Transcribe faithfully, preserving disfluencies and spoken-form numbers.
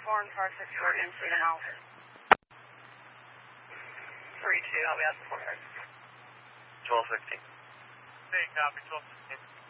four and car six four in Freedom House. three two, I'll be out the four. twelve sixteen. Hey, copy, twelve sixteen.